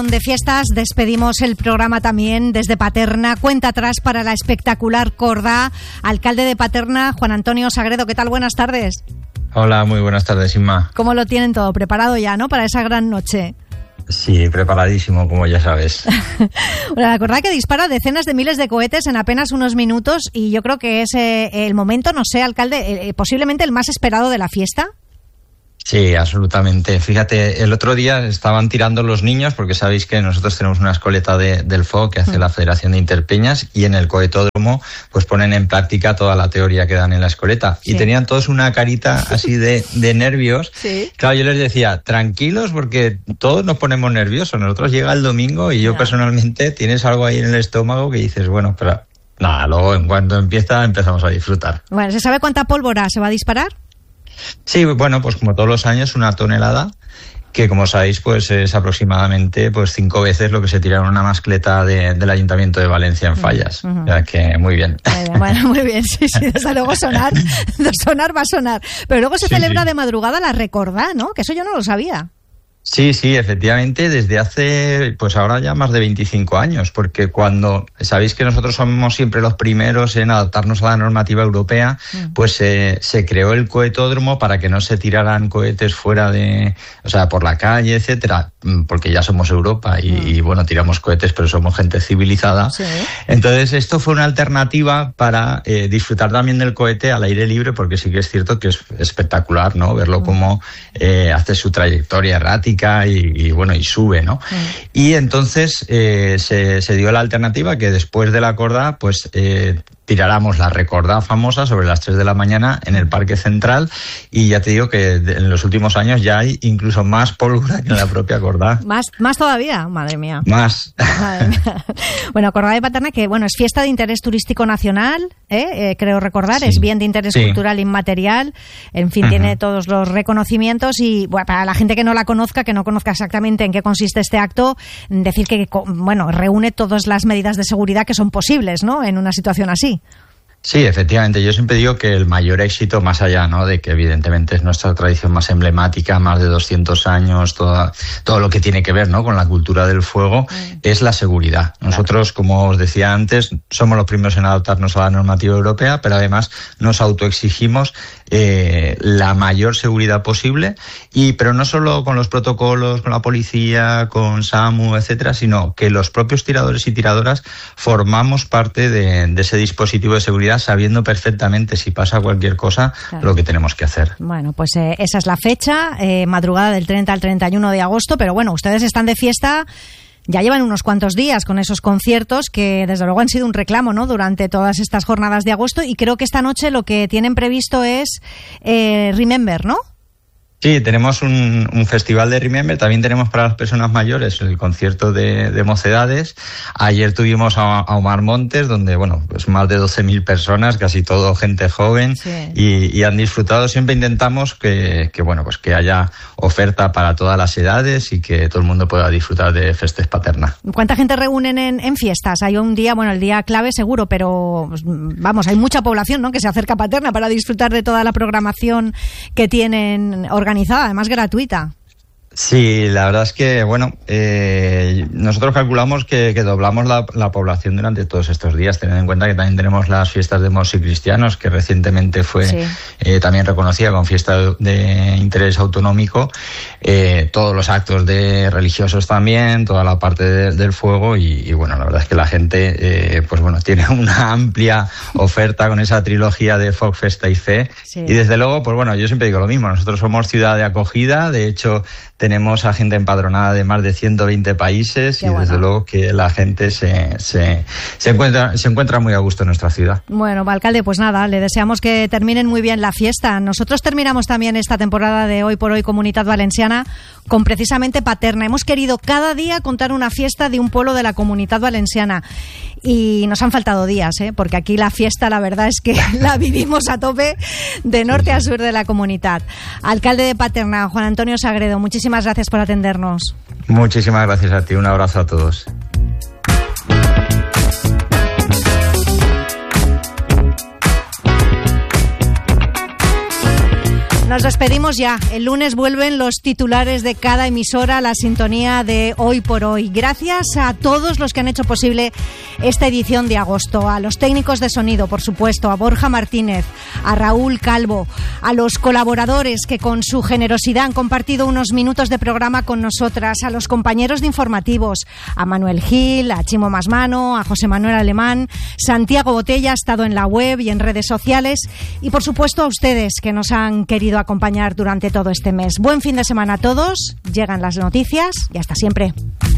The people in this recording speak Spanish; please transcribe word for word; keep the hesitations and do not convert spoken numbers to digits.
De fiestas despedimos el programa también desde Paterna, cuenta atrás para la espectacular Cordá. Alcalde de Paterna, Juan Antonio Sagredo, ¿qué tal? Buenas tardes. Hola, muy buenas tardes, Inma. ¿Cómo lo tienen todo preparado ya, no, para esa gran noche? Sí, preparadísimo, como ya sabes. Bueno, la Cordá que dispara decenas de miles de cohetes en apenas unos minutos y yo creo que es eh, el momento, no sé, alcalde, eh, posiblemente el más esperado de la fiesta. Sí, absolutamente. Fíjate, el otro día estaban tirando los niños, porque sabéis que nosotros tenemos una escoleta de, del F O que hace mm. la Federación de Interpeñas, y en el cohetódromo pues ponen en práctica toda la teoría que dan en la escoleta. Sí. Y tenían todos una carita así de, de nervios. Sí. Claro, yo les decía, tranquilos, porque todos nos ponemos nerviosos. Nosotros llega el domingo y yo no. personalmente tienes algo ahí en el estómago que dices, bueno, pero nada, luego en cuanto empieza empezamos a disfrutar. Bueno, ¿se sabe cuánta pólvora se va a disparar? Sí, bueno, pues como todos los años, una tonelada, que como sabéis, pues es aproximadamente pues cinco veces lo que se tira en una mascleta de, del Ayuntamiento de Valencia en Fallas. Uh-huh. O sea que muy bien. Muy bien. Bueno, muy bien, sí, sí, desde luego sonar, de sonar va a sonar. Pero luego se sí, celebra sí. de madrugada la Recordá, ¿no? Que eso yo no lo sabía. Sí, sí, efectivamente, desde hace, pues ahora ya más de veinticinco años, porque cuando, sabéis que nosotros somos siempre los primeros en adaptarnos a la normativa europea, mm. pues eh, se creó el cohetódromo para que no se tiraran cohetes fuera de, o sea, por la calle, etcétera, porque ya somos Europa y, mm. y bueno, tiramos cohetes, pero somos gente civilizada. Sí. Entonces, esto fue una alternativa para eh, disfrutar también del cohete al aire libre, porque sí que es cierto que es espectacular, ¿no? Verlo mm. como eh, hace su trayectoria errática. Y, y bueno, y sube, ¿no? Sí. Y entonces eh, se, se dio la alternativa que después de la Cordá, pues eh, tiráramos la Recordá famosa sobre las tres de la mañana en el Parque Central, y ya te digo que en los últimos años ya hay incluso más pólvora que en la propia Cordá. ¿Más, más todavía? Madre mía. Más. Madre mía. Bueno, Cordá de Paterna, que bueno, es fiesta de interés turístico nacional, ¿eh? Eh, creo recordar, sí. es bien de interés sí. cultural inmaterial, en fin, uh-huh. tiene todos los reconocimientos y bueno, para la gente que no la conozca, que no conozca exactamente en qué consiste este acto, decir que, bueno, reúne todas las medidas de seguridad que son posibles, ¿no?, en una situación así. Sí, efectivamente. Yo siempre digo que el mayor éxito, más allá, ¿no?, de que evidentemente es nuestra tradición más emblemática, más de doscientos años, toda, todo lo que tiene que ver, ¿no?, con la cultura del fuego, mm. es la seguridad. Nosotros, como os decía antes, somos los primeros en adaptarnos a la normativa europea, pero además nos autoexigimos eh, la mayor seguridad posible, y pero no solo con los protocolos, con la policía, con SAMU, etcétera, sino que los propios tiradores y tiradoras formamos parte de, de ese dispositivo de seguridad, sabiendo perfectamente si pasa cualquier cosa, claro, lo que tenemos que hacer. Bueno, pues eh, esa es la fecha, eh, madrugada del treinta al treinta y uno de agosto, pero bueno, ustedes están de fiesta, ya llevan unos cuantos días con esos conciertos que desde luego han sido un reclamo, ¿no?, durante todas estas jornadas de agosto, y creo que esta noche lo que tienen previsto es eh, Remember, ¿no? Sí, tenemos un, un festival de Remember, también tenemos para las personas mayores el concierto de, de mocedades. Ayer tuvimos a, a Omar Montes, donde, bueno, pues más de doce mil personas, casi todo gente joven, sí. y, y han disfrutado. Siempre intentamos que, que, bueno, pues que haya oferta para todas las edades y que todo el mundo pueda disfrutar de Festes Paterna. ¿Cuánta gente reúnen en, en fiestas? Hay un día, bueno, el día clave seguro, pero vamos, hay mucha población, ¿no?, que se acerca a Paterna para disfrutar de toda la programación que tienen organizada. Organizada, además gratuita. Sí, la verdad es que, bueno, eh, nosotros calculamos que, que doblamos la, la población durante todos estos días, teniendo en cuenta que también tenemos las fiestas de moros y cristianos, que recientemente fue sí. eh, también reconocida como fiesta de, de interés autonómico, eh, todos los actos de religiosos también, toda la parte de, del fuego, y, y bueno, la verdad es que la gente, eh, pues bueno, tiene una amplia oferta con esa trilogía de Foc, Festa y Fe, sí. y desde luego, pues bueno, yo siempre digo lo mismo, nosotros somos ciudad de acogida, de hecho, tenemos a gente empadronada de más de ciento veinte países. Qué y bueno. Desde luego que la gente se, se, se, encuentra, se encuentra muy a gusto en nuestra ciudad. Bueno, alcalde, pues nada, le deseamos que terminen muy bien la fiesta. Nosotros terminamos también esta temporada de Hoy por Hoy Comunitat Valenciana con precisamente Paterna. Hemos querido cada día contar una fiesta de un pueblo de la Comunitat Valenciana. Y nos han faltado días, ¿eh? Porque aquí la fiesta, la verdad es que la vivimos a tope de norte a sur de la comunidad. Alcalde de Paterna, Juan Antonio Sagredo, muchísimas gracias por atendernos. Muchísimas gracias a ti, un abrazo a todos. Nos despedimos ya. El lunes vuelven los titulares de cada emisora a la sintonía de Hoy por Hoy. Gracias a todos los que han hecho posible esta edición de agosto. A los técnicos de sonido, por supuesto, a Borja Martínez, a Raúl Calvo, a los colaboradores que con su generosidad han compartido unos minutos de programa con nosotras, a los compañeros de informativos, a Manuel Gil, a Chimo Masmano, a José Manuel Alemán, Santiago Botella ha estado en la web y en redes sociales y, por supuesto, a ustedes que nos han querido acompañar durante todo este mes. Buen fin de semana a todos, llegan las noticias y hasta siempre.